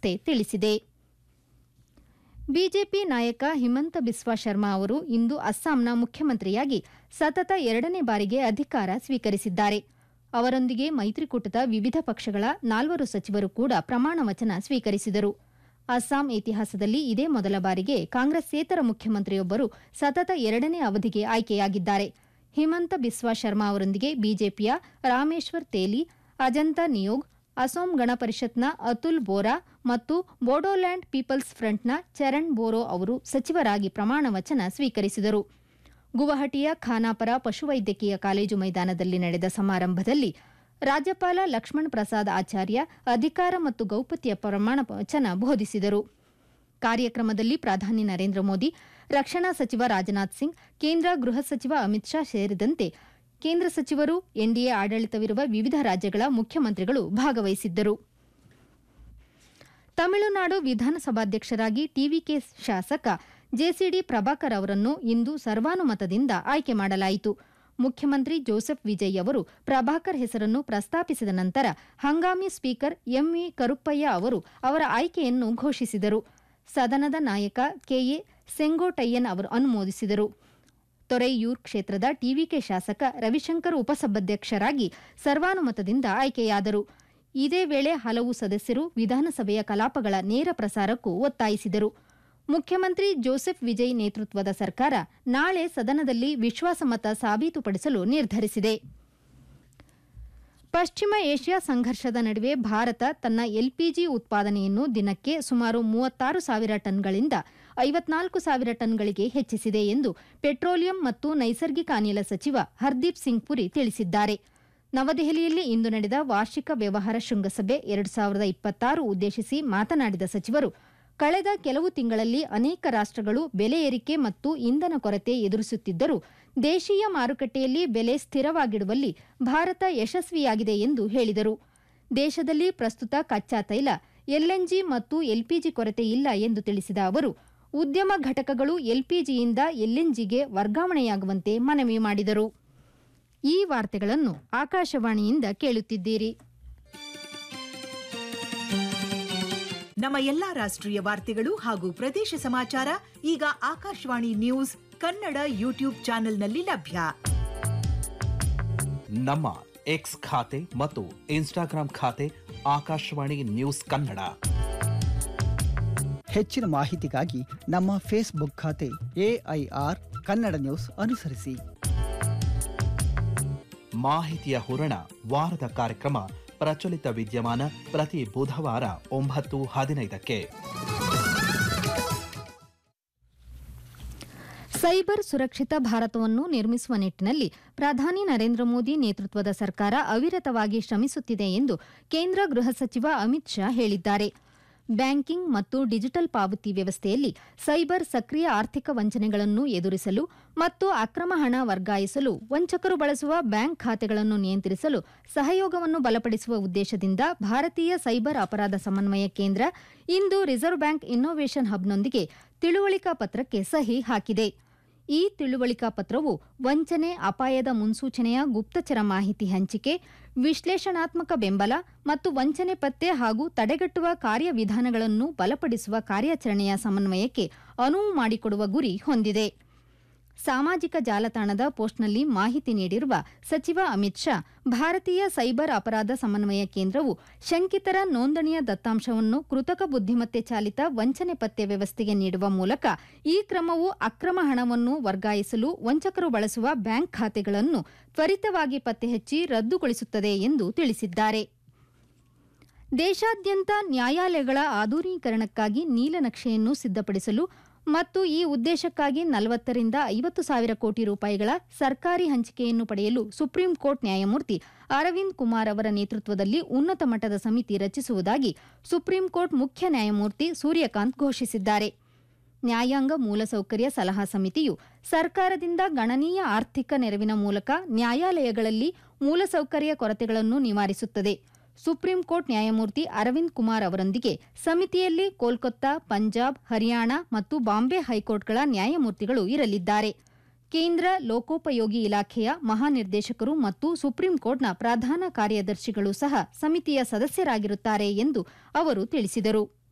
ಸಂಸ್ಥೆ ತಿಳಿಸಿದೆ. ಬಿಜೆಪಿ ನಾಯಕ ಹಿಮಂತ ಬಿಸ್ವಾ ಶರ್ಮಾ ಅವರು ಇಂದು ಅಸ್ಸಾಂನ ಮುಖ್ಯಮಂತ್ರಿಯಾಗಿ ಸತತ 2ನೇ ಬಾರಿಗೆ ಅಧಿಕಾರ ಸ್ವೀಕರಿಸಿದ್ದಾರೆ. ಅವರೊಂದಿಗೆ ಮೈತ್ರಿಕೂಟದ ವಿವಿಧ ಪಕ್ಷಗಳ 4 ಸಚಿವರು ಕೂಡ ಪ್ರಮಾಣ ವಚನ ಸ್ವೀಕರಿಸಿದರು. ಅಸ್ಸಾಂ ಇತಿಹಾಸದಲ್ಲಿ ಇದೇ ಮೊದಲ ಬಾರಿಗೆ ಕಾಂಗ್ರೆಸ್ಸೇತರ ಮುಖ್ಯಮಂತ್ರಿಯೊಬ್ಬರು ಸತತ 2ನೇ ಅವಧಿಗೆ ಆಯ್ಕೆಯಾಗಿದ್ದಾರೆ. ಹಿಮಂತ ಬಿಸ್ವಾ ಶರ್ಮಾ ಅವರೊಂದಿಗೆ ಬಿಜೆಪಿಯ ರಾಮೇಶ್ವರ್ ತೇಲಿ, ಅಜಂತ ನಿಯೋಗ್, ಅಸೋಂ ಗಣ ಪರಿಷತ್ನ ಅತುಲ್ ಬೋರಾ ಮತ್ತು ಬೋಡೋಲ್ಯಾಂಡ್ ಪೀಪಲ್ಸ್ ಫ್ರಂಟ್ನ ಚರಣ್ ಬೋರೋ ಅವರು ಸಚಿವರಾಗಿ ಪ್ರಮಾಣ ವಚನ ಸ್ವೀಕರಿಸಿದರು. ಗುವಾಹಟಿಯ ಖಾನಾಪರ ಪಶುವೈದ್ಯಕೀಯ ಕಾಲೇಜು ಮೈದಾನದಲ್ಲಿ ನಡೆದ ಸಮಾರಂಭದಲ್ಲಿ ರಾಜ್ಯಪಾಲ ಲಕ್ಷ್ಮಣ್ ಪ್ರಸಾದ್ ಆಚಾರ್ಯ ಅಧಿಕಾರ ಮತ್ತು ಗೌಪ್ಯತೆಯ ಪ್ರಮಾಣ ವಚನ ಬೋಧಿಸಿದರು. ಕಾರ್ಯಕ್ರಮದಲ್ಲಿ ಪ್ರಧಾನಿ ನರೇಂದ್ರ ಮೋದಿ, ರಕ್ಷಣಾ ಸಚಿವ ರಾಜನಾಥ್ ಸಿಂಗ್, ಕೇಂದ್ರ ಗೃಹ ಸಚಿವ ಅಮಿತ್ ಶಾ ಸೇರಿದಂತೆ ಕೇಂದ್ರ ಸಚಿವರು, ಎನ್ಡಿಎ ಆಡಳಿತವಿರುವ ವಿವಿಧ ರಾಜ್ಯಗಳ ಮುಖ್ಯಮಂತ್ರಿಗಳು ಭಾಗವಹಿಸಿದ್ದರು. ತಮಿಳುನಾಡು ವಿಧಾನಸಭಾಧ್ಯಕ್ಷರಾಗಿ ಟಿವಿಕೆ ಶಾಸಕ ಜೆಸಿಡಿ ಪ್ರಭಾಕರ್ ಅವರನ್ನು ಇಂದು ಸರ್ವಾನುಮತದಿಂದ ಆಯ್ಕೆ ಮಾಡಲಾಯಿತು. ಮುಖ್ಯಮಂತ್ರಿ ಜೋಸೆಫ್ ವಿಜಯ್ ಅವರು ಪ್ರಭಾಕರ್ ಹೆಸರನ್ನು ಪ್ರಸ್ತಾಪಿಸಿದ ನಂತರ ಹಂಗಾಮಿ ಸ್ಪೀಕರ್ ಎಂವಿ ಕರುಪ್ಪಯ್ಯ ಅವರು ಅವರ ಆಯ್ಕೆಯನ್ನು ಘೋಷಿಸಿದರು. ಸದನದ ನಾಯಕ ಕೆಎ ಸೆಂಗೋಟಯ್ಯನ್ ಅವರು ಅನುಮೋದಿಸಿದರು. ತೊರೈಯೂರ್ ಕ್ಷೇತ್ರದ ಟಿವಿಕೆ ಶಾಸಕ ರವಿಶಂಕರ್ ಉಪಸಭಾಧ್ಯಕ್ಷರಾಗಿ ಸರ್ವಾನುಮತದಿಂದ ಆಯ್ಕೆಯಾದರು. ಇದೇ ವೇಳೆ ಹಲವು ಸದಸ್ಯರು ವಿಧಾನಸಭೆಯ ಕಲಾಪಗಳ ನೇರ ಪ್ರಸಾರಕ್ಕೂ ಒತ್ತಾಯಿಸಿದರು. ಮುಖ್ಯಮಂತ್ರಿ ಜೋಸೆಫ್ ವಿಜಯ್ ನೇತೃತ್ವದ ಸರ್ಕಾರ ನಾಳೆ ಸದನದಲ್ಲಿ ವಿಶ್ವಾಸಮತ ಸಾಬೀತುಪಡಿಸಲು ನಿರ್ಧರಿಸಿದೆ. ಪಶ್ಚಿಮ ಏಷ್ಯಾ ಸಂಘರ್ಷದ ನಡುವೆ ಭಾರತ ತನ್ನ ಎಲ್ಪಿಜಿ ಉತ್ಪಾದನೆಯನ್ನು ದಿನಕ್ಕೆ ಸುಮಾರು 36,000 ಟನ್ಗಳಿಂದ 54,000 ಟನ್ಗಳಿಗೆ ಹೆಚ್ಚಿಸಿದೆ ಎಂದು ಪೆಟ್ರೋಲಿಯಂ ಮತ್ತು ನೈಸರ್ಗಿಕ ಅನಿಲ ಸಚಿವ ಹರ್ದೀಪ್ ಸಿಂಗ್ ಪುರಿ ತಿಳಿಸಿದ್ದಾರೆ. ನವದೆಹಲಿಯಲ್ಲಿ ಇಂದು ನಡೆದ ವಾರ್ಷಿಕ ವ್ಯವಹಾರ ಶೃಂಗಸಭೆ 2026 ಉದ್ದೇಶಿಸಿ ಮಾತನಾಡಿದ ಸಚಿವರು, ಕಳೆದ ಕೆಲವು ತಿಂಗಳಲ್ಲಿ ಅನೇಕ ರಾಷ್ಟ್ರಗಳು ಬೆಲೆ ಏರಿಕೆ ಮತ್ತು ಇಂಧನ ಕೊರತೆ ಎದುರಿಸುತ್ತಿದ್ದರೂ ದೇಶೀಯ ಮಾರುಕಟ್ಟೆಯಲ್ಲಿ ಬೆಲೆ ಸ್ಥಿರವಾಗಿಡುವಲ್ಲಿ ಭಾರತ ಯಶಸ್ವಿಯಾಗಿದೆ ಎಂದು ಹೇಳಿದರು. ದೇಶದಲ್ಲಿ ಪ್ರಸ್ತುತ ಕಚ್ಚಾ ತೈಲ, ಎಲ್ಎನ್ಜಿ ಮತ್ತು ಎಲ್ಪಿಜಿ ಕೊರತೆ ಇಲ್ಲ ಎಂದು ತಿಳಿಸಿದ ಅವರು, ಉದ್ಯಮ ಘಟಕಗಳು ಎಲ್ಪಿಜಿಯಿಂದ ಎಲ್ಎನ್ಜಿಗೆ ವರ್ಗಾವಣೆಯಾಗುವಂತೆ ಮನವಿ ಮಾಡಿದರು. ಈ ವಾರ್ತೆಗಳನ್ನು ಆಕಾಶವಾಣಿಯಿಂದ ಕೇಳುತ್ತಿದ್ದೀರಿ. ನಮ್ಮ ಎಲ್ಲಾ ರಾಷ್ಟ್ರೀಯ ವಾರ್ತೆಗಳು ಹಾಗೂ ಪ್ರದೇಶ ಸಮಾಚಾರ ಈಗ ಆಕಾಶವಾಣಿ ನ್ಯೂಸ್ ಕನ್ನಡ ಯೂಟ್ಯೂಬ್ ಚಾನೆಲ್ನಲ್ಲಿ ಲಭ್ಯ. ನಮ್ಮ ಎಕ್ಸ್ ಖಾತೆ ಮತ್ತು ಇನ್ಸ್ಟಾಗ್ರಾಂ ಖಾತೆ ಆಕಾಶವಾಣಿ ನ್ಯೂಸ್ ಕನ್ನಡ. ಹೆಚ್ಚಿನ ಮಾಹಿತಿಗಾಗಿ ನಮ್ಮ ಫೇಸ್ಬುಕ್ ಖಾತೆ ಎಐಆರ್ ಕನ್ನಡ ನ್ಯೂಸ್ ಅನುಸರಿಸಿ. ಮಾಹಿತಿಯ ಹೂರಣ ವಾರದ ಕಾರ್ಯಕ್ರಮ ಪ್ರಚಲಿತ ವಿದ್ಯಮಾನ ಪ್ರತಿ ಬುಧವಾರ 9:15ಕ್ಕೆ. ಸೈಬರ್ ಸುರಕ್ಷಿತ ಭಾರತವನ್ನು ನಿರ್ಮಿಸುವ ನಿಟ್ಟಿನಲ್ಲಿ ಪ್ರಧಾನಿ ನರೇಂದ್ರ ಮೋದಿ ನೇತೃತ್ವದ ಸರ್ಕಾರ ಅವಿರತವಾಗಿ ಶ್ರಮಿಸುತ್ತಿದೆ ಎಂದು ಕೇಂದ್ರ ಗೃಹ ಸಚಿವ ಅಮಿತ್ ಶಾ ಹೇಳಿದ್ದಾರೆ. ಬ್ಯಾಂಕಿಂಗ್ ಮತ್ತು ಡಿಜಿಟಲ್ ಪಾವತಿ ವ್ಯವಸ್ಥೆಯಲ್ಲಿ ಸೈಬರ್ ಸಕ್ರಿಯ ಆರ್ಥಿಕ ವಂಚನೆಗಳನ್ನು ಎದುರಿಸಲು ಮತ್ತು ಅಕ್ರಮ ಹಣ ವರ್ಗಾಯಿಸಲು ವಂಚಕರು ಬಳಸುವ ಬ್ಯಾಂಕ್ ಖಾತೆಗಳನ್ನು ನಿಯಂತ್ರಿಸಲು ಸಹಯೋಗವನ್ನು ಬಲಪಡಿಸುವ ಉದ್ದೇಶದಿಂದ ಭಾರತೀಯ ಸೈಬರ್ ಅಪರಾಧ ಸಮನ್ವಯ ಕೇಂದ್ರ ಇಂದು ರಿಸರ್ವ್ ಬ್ಯಾಂಕ್ ಇನ್ನೋವೇಷನ್ ಹಬ್ನೊಂದಿಗೆ ತಿಳುವಳಿಕಾ ಪತ್ರಕ್ಕೆ ಸಹಿ ಹಾಕಿದೆ. ಈ ತಿಳುವಳಿಕಾ ಪತ್ರವು ವಂಚನೆ, ಅಪಾಯದ ಮುನ್ಸೂಚನೆಯ ಗುಪ್ತಚರ ಮಾಹಿತಿ ಹಂಚಿಕೆ, ವಿಶ್ಲೇಷಣಾತ್ಮಕ ಬೆಂಬಲ ಮತ್ತು ವಂಚನೆ ಪತ್ತೆ ಹಾಗೂ ತಡೆಗಟ್ಟುವ ಕಾರ್ಯವಿಧಾನಗಳನ್ನು ಬಲಪಡಿಸುವ ಕಾರ್ಯಾಚರಣೆಯ ಸಮನ್ವಯಕ್ಕೆ ಅನುವು ಮಾಡಿಕೊಡುವ ಗುರಿ ಹೊಂದಿದೆ. ಸಾಮಾಜಿಕ ಜಾಲತಾಣದ ಪೋಸ್ಟ್ನಲ್ಲಿ ಮಾಹಿತಿ ನೀಡಿರುವ ಸಚಿವ ಅಮಿತ್ ಶಾ, ಭಾರತೀಯ ಸೈಬರ್ ಅಪರಾಧ ಸಮನ್ವಯ ಕೇಂದ್ರವು ಶಂಕಿತರ ನೋಂದಣಿಯ ದತ್ತಾಂಶವನ್ನು ಕೃತಕ ಬುದ್ಧಿಮತ್ತೆ ಚಾಲಿತ ವಂಚನೆ ಪತ್ತೆ ವ್ಯವಸ್ಥೆಗೆ ನೀಡುವ ಮೂಲಕ ಈ ಕ್ರಮವು ಅಕ್ರಮ ಹಣವನ್ನು ವರ್ಗಾಯಿಸಲು ವಂಚಕರು ಬಳಸುವ ಬ್ಯಾಂಕ್ ಖಾತೆಗಳನ್ನು ತ್ವರಿತವಾಗಿ ಪತ್ತೆಹಚ್ಚಿ ರದ್ದುಗೊಳಿಸುತ್ತದೆ ಎಂದು ತಿಳಿಸಿದ್ದಾರೆ. ದೇಶಾದ್ಯಂತ ನ್ಯಾಯಾಲಯಗಳ ಆಧುನೀಕರಣಕ್ಕಾಗಿ ನೀಲನಕ್ಷೆಯನ್ನು ಸಿದ್ಧಪಡಿಸಲು ಮತ್ತು ಈ ಉದ್ದೇಶಕ್ಕಾಗಿ 40ರಿಂದ 50 ಸಾವಿರ ಕೋಟಿ ರೂಪಾಯಿಗಳ ಸರ್ಕಾರಿ ಹಂಚಿಕೆಯನ್ನು ಪಡೆಯಲು ಸುಪ್ರೀಂ ಕೋರ್ಟ್ ನ್ಯಾಯಮೂರ್ತಿ ಅರವಿಂದ್ ಕುಮಾರ್ ಅವರ ನೇತೃತ್ವದಲ್ಲಿ ಉನ್ನತ ಮಟ್ಟದ ಸಮಿತಿ ರಚಿಸುವುದಾಗಿ ಸುಪ್ರೀಂ ಕೋರ್ಟ್ ಮುಖ್ಯ ನ್ಯಾಯಮೂರ್ತಿ ಸೂರ್ಯಕಾಂತ್ ಘೋಷಿಸಿದ್ದಾರೆ. ನ್ಯಾಯಾಂಗ ಮೂಲಸೌಕರ್ಯ ಸಲಹಾ ಸಮಿತಿಯು ಸರ್ಕಾರದಿಂದ ಗಣನೀಯ ಆರ್ಥಿಕ ನೆರವಿನ ಮೂಲಕ ನ್ಯಾಯಾಲಯಗಳಲ್ಲಿ ಮೂಲಸೌಕರ್ಯ ಕೊರತೆಗಳನ್ನು ನಿವಾರಿಸುತ್ತದೆ. ಸುಪ್ರೀಂ ಕೋರ್ಟ್ ನ್ಯಾಯಮೂರ್ತಿ ಅರವಿಂದ್ ಕುಮಾರ್ ಅವರೊಂದಿಗೆ ಸಮಿತಿಯಲ್ಲಿ ಕೋಲ್ಕತ್ತಾ, ಪಂಜಾಬ್, ಹರಿಯಾಣ ಮತ್ತು ಬಾಂಬೆ ಹೈಕೋರ್ಟ್ಗಳ ನ್ಯಾಯಮೂರ್ತಿಗಳು ಇರಲಿದ್ದಾರೆ. ಕೇಂದ್ರ ಲೋಕೋಪಯೋಗಿ ಇಲಾಖೆಯ ಮಹಾನಿರ್ದೇಶಕರು ಮತ್ತು ಸುಪ್ರೀಂ ಕೋರ್ಟ್ನ ಪ್ರಧಾನ ಕಾರ್ಯದರ್ಶಿಗಳು ಸಹ ಸಮಿತಿಯ ಸದಸ್ಯರಾಗಿರುತ್ತಾರೆ ಎಂದು ಅವರು ತಿಳಿಸಿದರು.